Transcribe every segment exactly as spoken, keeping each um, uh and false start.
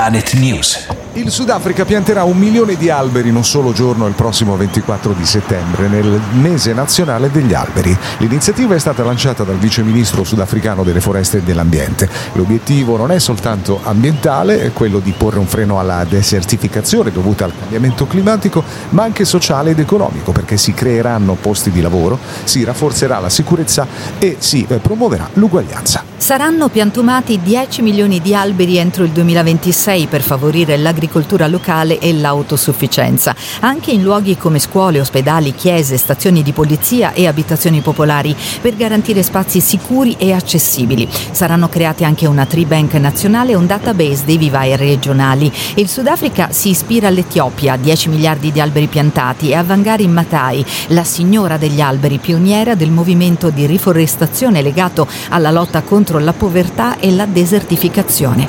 Planet News. Il Sudafrica pianterà un milione di alberi in un solo giorno il prossimo ventiquattro di settembre, nel mese nazionale degli alberi. L'iniziativa è stata lanciata dal viceministro sudafricano delle foreste e dell'ambiente. L'obiettivo non è soltanto ambientale, è quello di porre un freno alla desertificazione dovuta al cambiamento climatico, ma anche sociale ed economico, perché si creeranno posti di lavoro, si rafforzerà la sicurezza e si promuoverà l'uguaglianza. Saranno piantumati dieci milioni di alberi entro il duemilaventisei per favorire l'agricoltura locale e l'autosufficienza, anche in luoghi come scuole, ospedali, chiese, stazioni di polizia e abitazioni popolari, per garantire spazi sicuri e accessibili. Saranno creati anche una tree bank nazionale e un database dei vivai regionali. Il Sudafrica si ispira all'Etiopia, dieci miliardi di alberi piantati, e a Wangari Maathai, la signora degli alberi, pioniera del movimento di riforestazione legato alla lotta contro la povertà e la desertificazione.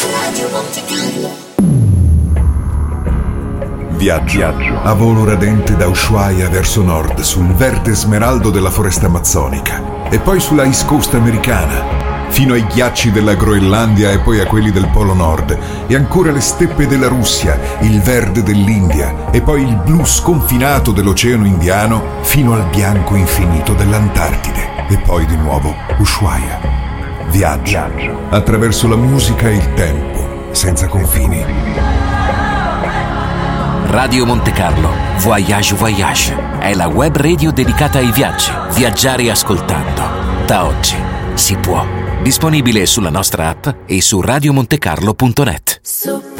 Viaggio a volo radente da Ushuaia verso nord sul verde smeraldo della foresta amazzonica e poi sulla East Coast americana fino ai ghiacci della Groenlandia e poi a quelli del Polo Nord e ancora le steppe della Russia, il verde dell'India e poi il blu sconfinato dell'Oceano Indiano fino al bianco infinito dell'Antartide e poi di nuovo Ushuaia. Viaggio attraverso la musica e il tempo senza confini. Radio Monte Carlo Voyage Voyage è la web radio dedicata ai viaggi. Viaggiare ascoltando. Da oggi si può. Disponibile sulla nostra app e su radiomontecarlo punto net.